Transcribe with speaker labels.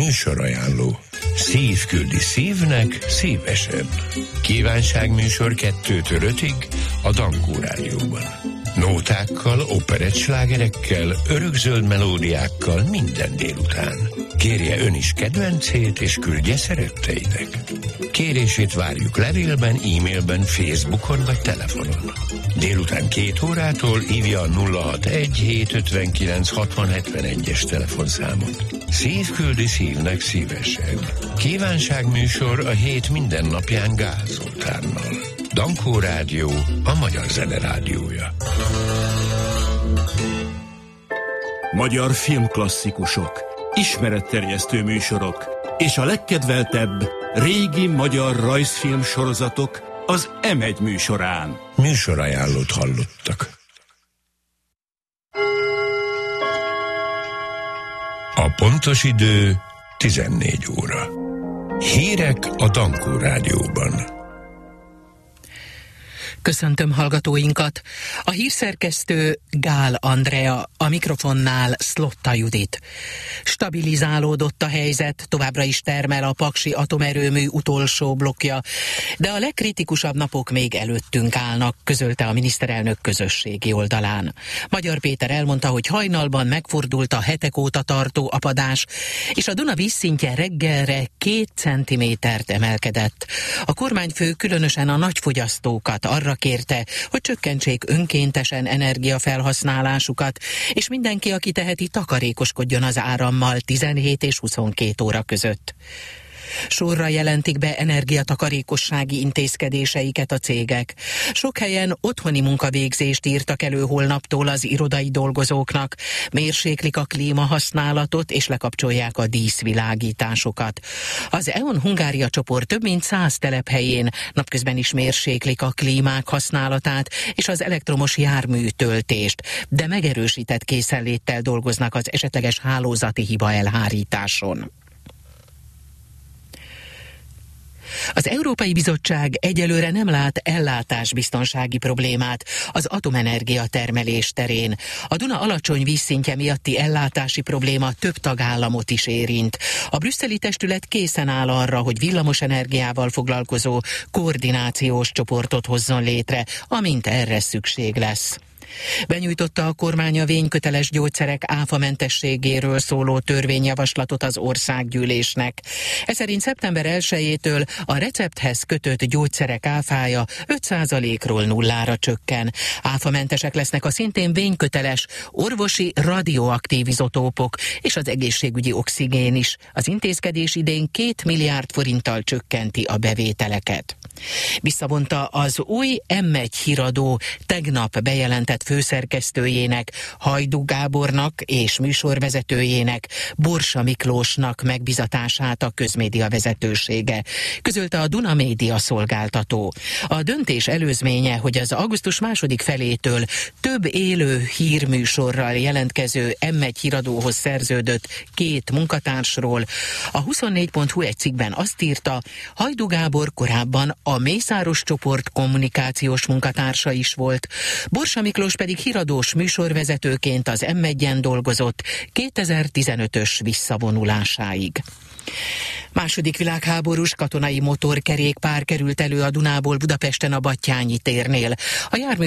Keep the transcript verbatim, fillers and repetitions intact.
Speaker 1: Műsorajánló. Szív küldi szívnek szívesen. Kívánságműsor kettőtől ötig a Dankó Rádióban. Nótákkal, operettslágerekkel, örökzöld melódiákkal minden délután. Kérje ön is kedvencét, és küldje szeretteinek. Kérését várjuk levélben, e-mailben, Facebookon vagy telefonon. Délután két órától hívja a nulla hatvanegy hétszázötvenkilenc hatvan hetvenegyes telefonszámot. Szív küldi szívnek szívesen. Kívánságműsor a hét minden napján Gál Zoltánnal. Dankó Rádió, a magyar zene rádiója.
Speaker 2: Magyar filmklasszikusok, ismeretterjesztő műsorok és a legkedveltebb régi magyar rajzfilm sorozatok az em egy műsorán.
Speaker 1: Műsorajánlót hallottak. A pontos idő tizennégy óra. Hírek a Dankó Rádióban.
Speaker 3: Köszöntöm hallgatóinkat! A hírszerkesztő Gál Andrea, a mikrofonnál Szlotta Judit. Stabilizálódott a helyzet, továbbra is termel a paksi atomerőmű utolsó blokkja, de a legkritikusabb napok még előttünk állnak, közölte a miniszterelnök közösségi oldalán. Magyar Péter elmondta, hogy hajnalban megfordult a hetek óta tartó apadás, és a Duna vízszintje reggelre két centimétert emelkedett. A kormányfő különösen a nagyfogyasztókat arra kérte, hogy csökkentsék önkéntesen energiafelhasználásukat, és mindenki, aki teheti, takarékoskodjon az árammal tizenhét és huszonkét óra között. Sorra jelentik be energiatakarékossági intézkedéseiket a cégek. Sok helyen otthoni munkavégzést írtak elő holnaptól az irodai dolgozóknak, mérséklik a klímahasználatot és lekapcsolják a díszvilágításokat. Az é on Hungária csoport több mint száz telephelyén napközben is mérséklik a klímák használatát és az elektromos jármű töltést, de megerősített készenléttel dolgoznak az esetleges hálózati hiba elhárításon. Az Európai Bizottság egyelőre nem lát ellátásbiztonsági problémát az atomenergia termelés terén. A Duna alacsony vízszintje miatti ellátási probléma több tagállamot is érint. A brüsszeli testület készen áll arra, hogy villamosenergiával foglalkozó koordinációs csoportot hozzon létre, amint erre szükség lesz. Benyújtotta a kormány a vényköteles gyógyszerek áfamentességéről szóló törvényjavaslatot az országgyűlésnek. Ez szerint szeptember elsejétől a recepthez kötött gyógyszerek áfája öt százalékról nullára csökken. Áfamentesek lesznek a szintén vényköteles orvosi radioaktív izotópok és az egészségügyi oxigén is. Az intézkedés idén két milliárd forinttal csökkenti a bevételeket. Visszavonta az új em egy híradó tegnap bejelentett főszerkesztőjének, Hajdú Gábornak és műsorvezetőjének, Borsa Miklósnak megbizatását a közmédia vezetősége, közölte a Duna Média szolgáltató. A döntés előzménye, hogy az augusztus második felétől több élő hírműsorral jelentkező em egy híradóhoz szerződött két munkatársról. A huszonnégy pont hu egy cikkben azt írta, Hajdú Gábor korábban a Mészáros csoport kommunikációs munkatársa is volt, Borsa Miklós pedig híradós műsorvezetőként az em egyen dolgozott kétezer-tizenötös visszavonulásáig. Második világháborús katonai motorkerékpár került elő a Dunából Budapesten a Batthyány térnél. A jármű